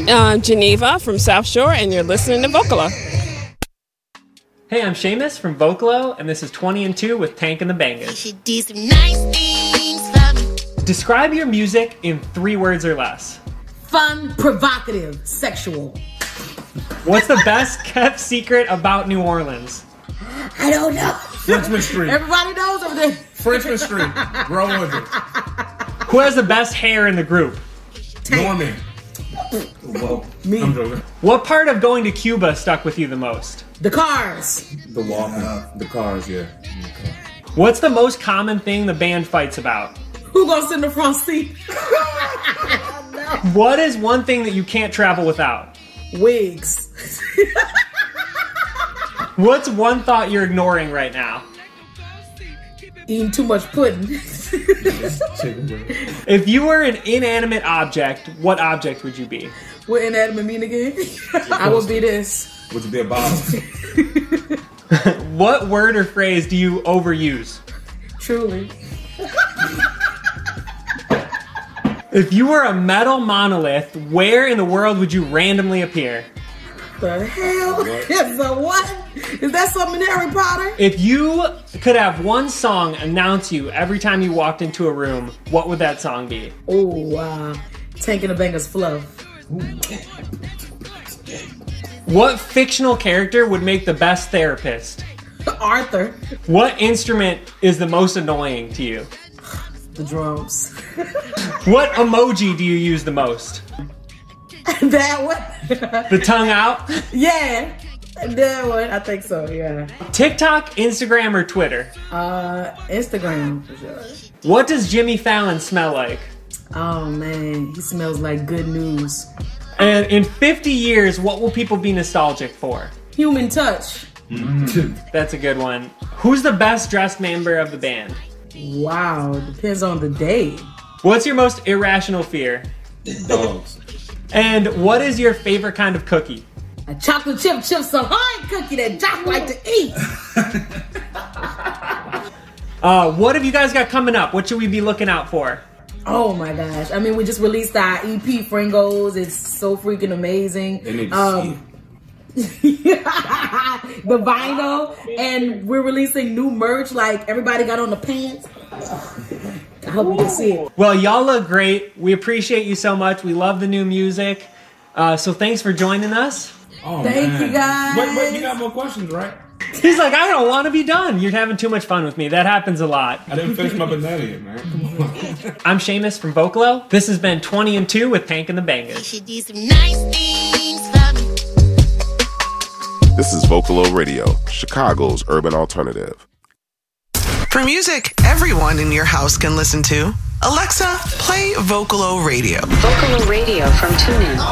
Geneva from South Shore, and you're listening to Vocalo. Hey, I'm Seamus from Vocalo, and this is 20 and 2 with Tank and the Bangers. You should do some nice things for me. Describe your music in 3 words or less. Fun, provocative, sexual. What's the best kept secret about New Orleans? I don't know. Frenchman Street. Everybody knows over there. Frenchman Street. Grow with it. Who has the best hair in the group? Norman. Well, Me. I'm joking. What part of going to Cuba stuck with you the most? The cars. The walking. The cars, yeah. What's the most common thing the band fights about? Who goes in the front seat? What is one thing that you can't travel without? Wigs. What's one thought you're ignoring right now? Eating too much pudding. If you were an inanimate object, what object would you be? What inanimate mean again? I would be this. Would you be a bottle? What word or phrase do you overuse? Truly. If you were a metal monolith, where in the world would you randomly appear? The hell? Is the what? Is that something in Harry Potter? If you could have one song announce you every time you walked into a room, what would that song be? Oh, Tank and the Bangers Fluff. What fictional character would make the best therapist? Arthur. What instrument is the most annoying to you? The drums. What emoji do you use the most? That one? The tongue out? Yeah. That one. I think so, yeah. TikTok, Instagram, or Twitter? Instagram, for sure. What does Jimmy Fallon smell like? Oh, man. He smells like good news. And in 50 years, what will people be nostalgic for? Human touch. That's a good one. Who's the best dressed member of the band? Wow. Depends on the day. What's your most irrational fear? Dogs. And what is your favorite kind of cookie? A chocolate chip Ahoy cookie that Jock like to eat. What have you guys got coming up? What should we be looking out for? Oh my gosh. I mean, we just released our EP, Fringos. It's so freaking amazing. They need to The vinyl, and we're releasing new merch. Like everybody got on the pants. I hope you can see it. Well, y'all look great. We appreciate you so much. We love the new music. So thanks for joining us. Oh, Thank man. you, guys. Wait, you got more questions, right? He's like, I don't want to be done. You're having too much fun with me. That happens a lot. I didn't finish my banana yet, man. Come on. I'm Seamus from Vocalo. This has been 20 and 2 with Tank and the You Bangers. should do some nice things for me. This is Vocalo Radio, Chicago's urban alternative. For music everyone in your house can listen to, Alexa, play Vocalo Radio. Vocalo Radio from TuneIn.